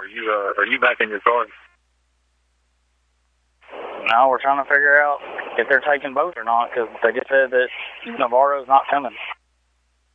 Are you back in your car? No, we're trying to figure out if they're taking both or not, because they just said that Navarro's not coming.